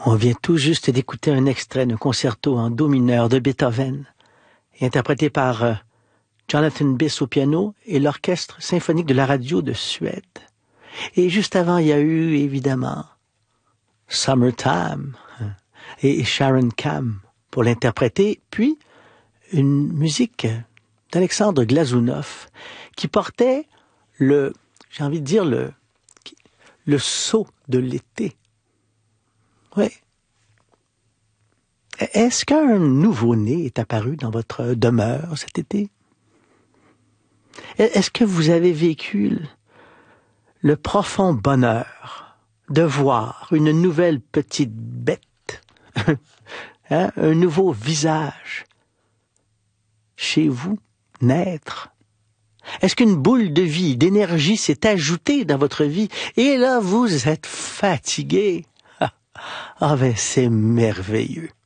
On vient tout juste d'écouter un extrait d'un concerto en do mineur de Beethoven, interprété par Jonathan Biss au piano et l'Orchestre symphonique de la radio de Suède. Et juste avant, il y a eu, évidemment, Summertime et Sharon Kam pour l'interpréter, puis une musique d'Alexandre Glazunov qui portait j'ai envie de dire le sceau de l'été. Oui. Est-ce qu'un nouveau-né est apparu dans votre demeure cet été? Est-ce que vous avez vécu le profond bonheur de voir une nouvelle petite bête, un nouveau visage chez vous naître? Est-ce qu'une boule de vie, d'énergie s'est ajoutée dans votre vie et là vous êtes fatigué? Ah ben c'est merveilleux.